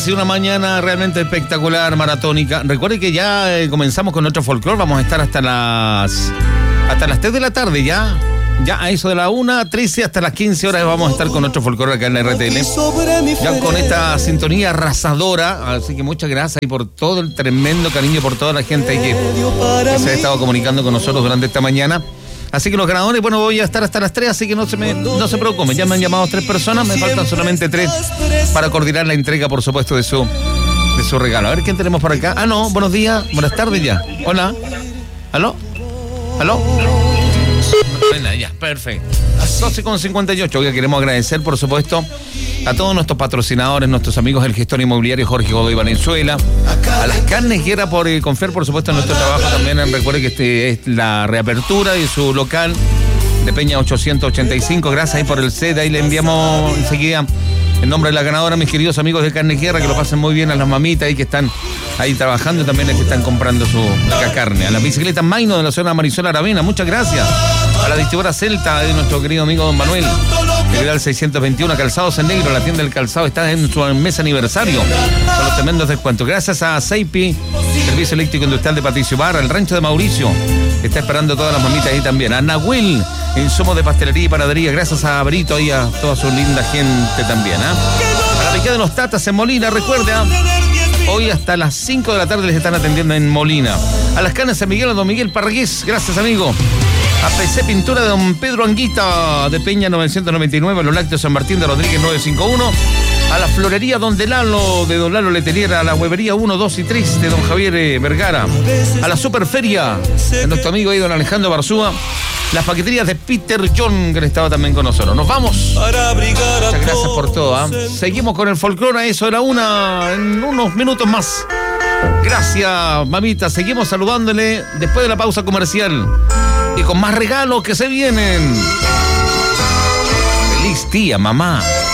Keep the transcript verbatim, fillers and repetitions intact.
sido una mañana realmente espectacular, maratónica. Recuerde que ya eh, comenzamos con nuestro folclore. Vamos a estar hasta las hasta las tres de la tarde ya. Ya a eso de la una, trece hasta las quince horas vamos a estar con nuestro folclore acá en la R T L. Ya con esta sintonía arrasadora. Así que muchas gracias y por todo el tremendo cariño, por toda la gente que, que se ha estado comunicando con nosotros durante esta mañana. Así que los ganadores, bueno, voy a estar hasta las tres, así que no se me no se preocupen. Ya me han llamado tres personas, me faltan solamente tres para coordinar la entrega, por supuesto, de su de su regalo. A ver, ¿quién tenemos por acá? Ah, no, buenos días, buenas tardes ya. Hola. ¿Aló? ¿Aló? Bueno, ya, perfecto. doce con cincuenta y ocho. Hoy queremos agradecer, por supuesto, a todos nuestros patrocinadores, nuestros amigos del gestor inmobiliario Jorge Godoy Valenzuela, a las carnes Guerra por eh, confiar, por supuesto, en nuestro trabajo. También eh, recuerde que este es la reapertura de su local de Peña ochocientos ochenta y cinco. Gracias ahí por el set. Ahí le enviamos enseguida en nombre de la ganadora, mis queridos amigos de Carnes Guerra, que lo pasen muy bien, a las mamitas ahí que están ahí trabajando y también a que están comprando su la carne. A la bicicleta Maino de la zona Marisol Aravena, muchas gracias. A la distribuidora Celta de nuestro querido amigo Don Manuel, Federal seiscientos veintiuno, Calzados en Negro, la tienda del calzado está en su mes aniversario con los tremendos descuentos. Gracias a Seipi, Servicio Eléctrico Industrial de Patricio Barra, el rancho de Mauricio, está esperando todas las mamitas ahí también. A Nahuel, insumos de pastelería y panadería, gracias a Brito y a toda su linda gente también. ¿eh? A la picada de los Tatas en Molina, recuerda, hoy hasta las cinco de la tarde les están atendiendo en Molina. A las canas San Miguel, a Don Miguel Parragués, gracias amigo. A P C Pintura de Don Pedro Anguita de Peña novecientos noventa y nueve, a los Lácteos San Martín de Rodríguez novecientos cincuenta y uno, a la Florería Donde Lalo de Don Lalo Leteliera, a la Huevería uno, dos y tres de Don Javier eh, Vergara, a la Superferia de nuestro amigo ahí Don Alejandro Barzúa, las paqueterías de Peter John, que han estado también con nosotros. Nos vamos. Muchas gracias por todo. ¿eh? Seguimos con el folclore, eso era una en unos minutos más. Gracias, mamita. Seguimos saludándole después de la pausa comercial. Y con más regalos que se vienen. Feliz día, mamá.